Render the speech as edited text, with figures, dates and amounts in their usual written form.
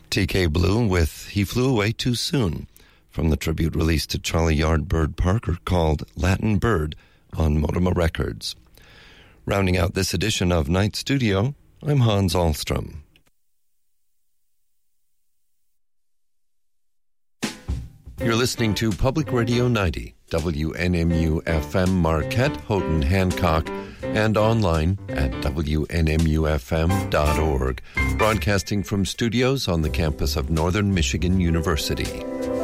TK Blue with He Flew Away Too Soon from the tribute release to Charlie Yardbird Parker called Latin Bird on Motima Records. Rounding out this edition of Night Studio, I'm Hans Ahlstrom. You're listening to Public Radio 90, WNMU FM Marquette, Houghton, Hancock, and online at WNMUFM.org, broadcasting from studios on the campus of Northern Michigan University.